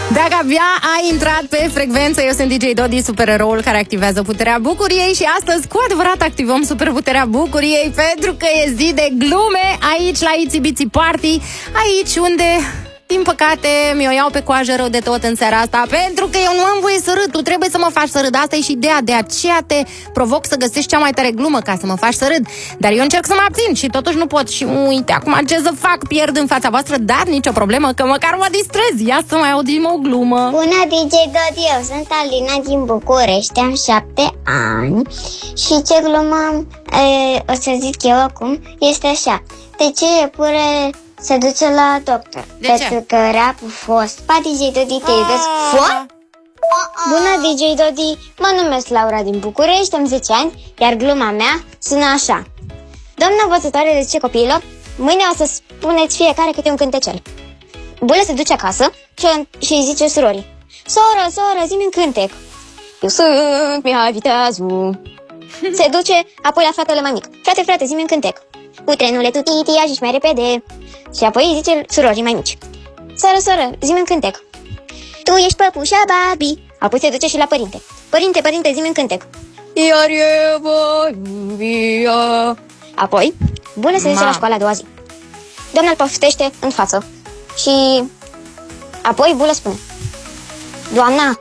Dacă abia ai intrat pe frecvență, eu sunt DJ Dodi, supereroul care activează puterea bucuriei și astăzi cu adevărat activăm superputerea bucuriei pentru că e zi de glume aici la Itsy Bitsy Party, aici unde, din păcate, mi-o iau pe coajă rău de tot în seara asta, pentru că eu nu am voie să râd, tu trebuie să mă faci să râd, asta e și ideea, de aceea te provoc să găsești cea mai tare glumă ca să mă faci să râd, dar eu încerc să mă abțin și totuși nu pot și uite, acum ce să fac, pierd în fața voastră, dar nicio problemă, că măcar mă distrez, ia să mai audim o glumă. Bună, DJ Dodi, eu sunt Alina din București, am 7 ani și ce glumă o să zic eu acum este așa: de ce iepure se duce la doctor? Pentru că rapul fost. Pa, DJ Dodi, te iubesc foarte. Bună, DJ Dodi, mă numesc Laura din București, am 10 ani, iar gluma mea sună așa: doamna învățătoare de zice copiilor, mâine o să spuneți fiecare câte un cântecel. Bulă se duce acasă și îi zice surorii: soră, zi-mi un cântec. Eu sunt Mihai Viteazu. Se duce apoi la fratele mai mic: frate, zi-mi un cântec. Cu trenule tu titi, ajungi mai repede. Și apoi îi zice surorii mai mici: soră, zi-mi un cântec. Tu ești păpușa Barbie. Apoi se duce și la părinte: părinte, zi-mi un cântec. Iar eu voi învia. Apoi Bulă se duce la școală a doua zi. Doamna îl poftește în față și apoi Bulă spune: doamna,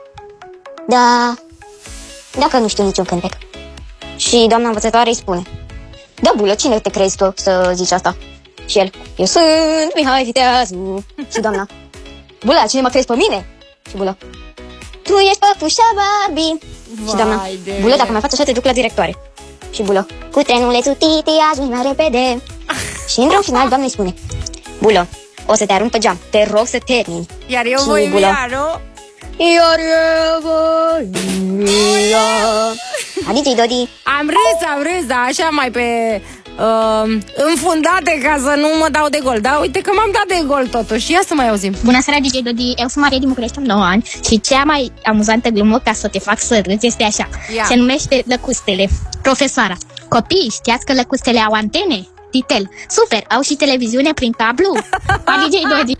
dacă nu știu niciun cântec. Și doamna învățătoare îi spune: da, Bulă, cine te crezi tu să zici asta? Și el: eu sunt Mihai Viteazu. Și doamna: Bulă, cine mă crezi pe mine? Și Bulă: tu ești păpușa Barbie. Și doamna: Bulă, dacă mai faci așa te duc la directoare. Și Bulă: cu trenulețul titi ajungi mai repede. Și într-un final doamna îi spune: Bulă, o să te arunc pe geam, te rog să termini. Iar eu voi via, nu? Iar eu voi via. Adică, Dodi, Am râs, dar așa mai pe înfundate ca să nu mă dau de gol. Da, uite că m-am dat de gol totuși. Ia să mai auzim. Bună seara, DJ Dodi, eu sunt Maria din București, am 9 ani și cea mai amuzantă glumă ca să te fac să râzi este așa. Se numește Lăcustele. Profesoara: copii, știați că lăcustele au antene? Titel: super, au și televiziune prin cablu. Pa, DJ Dodi.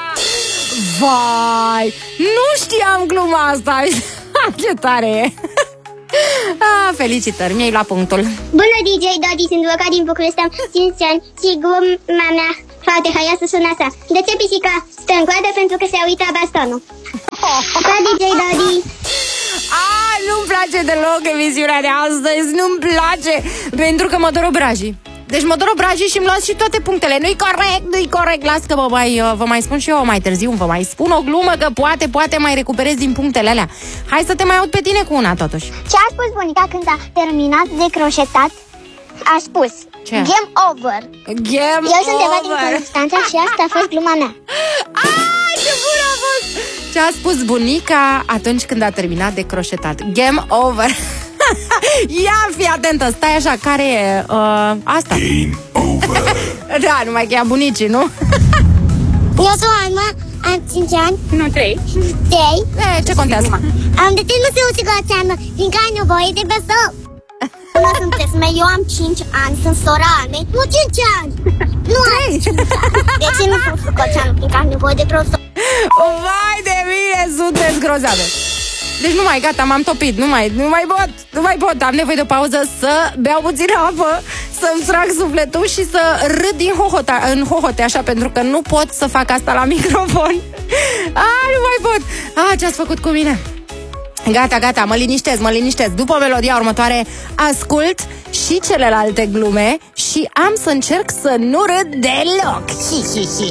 Vai, nu știam gluma asta. Ce tare e. Felicitări, mi-ai luat punctul. bună, DJ Dodi, sunt Luca din București, am 5 ani și gluma mea foarte haioasă sună așa: de ce pisica stă în coadă? Pentru că se uită bastonul. Pa, DJ Dodi. Nu-mi place deloc emisiunea de astăzi. Nu-mi place, pentru că mă dor obrajii. Deci mă dor obrajii și îmi luați și toate punctele. Nu-i corect, las că vă mai spun și eu mai târziu. Vă mai spun o glumă că poate mai recuperez din punctele alea. Hai să te mai aud pe tine cu una totuși. Ce a spus bunica când a terminat de croșetat? A spus: ce? Game over. Eu sunt Eva din Constanța și asta a fost gluma mea. Ce bun a fost! Ce a spus bunica atunci când a terminat de croșetat? Game over. Ia, fii atentă, stai așa, care e asta? Game over. Da, numai că ea bunicii, nu? Eu sunt Alma, am 5 ani. Nu, 3. 3. Ce contează? De ce nu se uite cu oceanul? Fiindcă ai nevoie de besou. Bună, sunt Esme, eu am 5 ani, sunt sora Almei. Nu 5 ani. Nu ai 5 ani. De ce nu se uite cu oceanul? Fiindcă am nevoie de profesor. Vai de mine, sunteți grozave. Deci nu mai, gata, m-am topit, nu mai pot, am nevoie de o pauză să beau puțină apă, să-mi trag sufletul și să râd în hohote, așa, pentru că nu pot să fac asta la microfon. Nu mai pot. Ce-ați făcut cu mine? Gata, mă liniștesc. După melodia următoare ascult și celelalte glume și am să încerc să nu râd deloc.